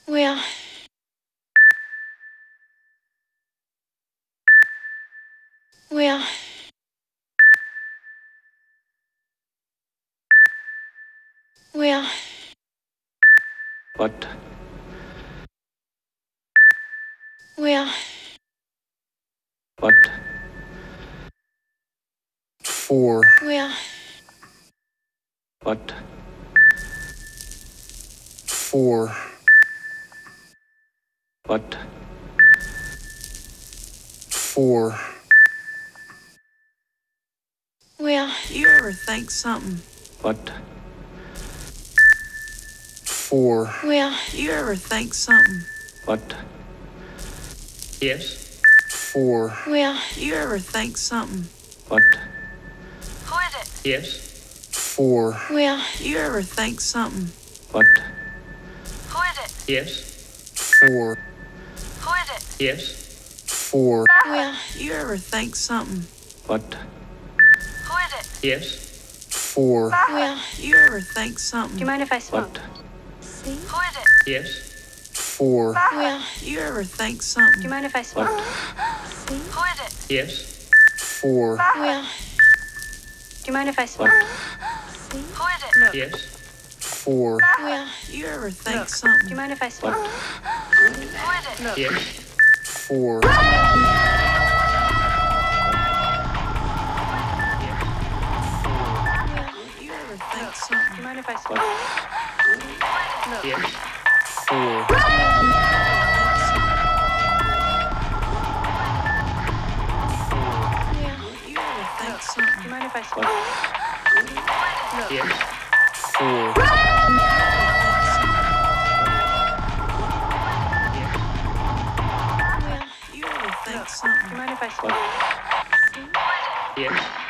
Where? Where? Where? What? Where? What? Four. Where? What? Four. What? Four. Where? You ever think something? What? Four. Where? You ever think something? What? Yes. Four. Where? You ever think something? What? Who is it? Yes. Four. Where? You ever think something? What? Who is it? Yes. Four. Who is it? Yes. Four. Where? You ever think something? What? Who is it? Yes. Four. Where? You ever think something? Do you mind if I smoke? What? See? Who is it? Yes. Four. Where? You ever think Do something? you mind if I smoke? What? See? Who is it? Yes. Four. Where? Do you mind if I smoke? What? See? Who is it? Yes. Four. Where? You ever think Do you something? mind if I smoke? What? Who is it? Yes. Four. Where? You ever think Do something? you mind if I smoke? What? Yes. Four. Where? You ever think Do something? you mind if I What? smoke? Yes. Four. Where? You ever think Do something? you mind if I What? smoke? See? Yes.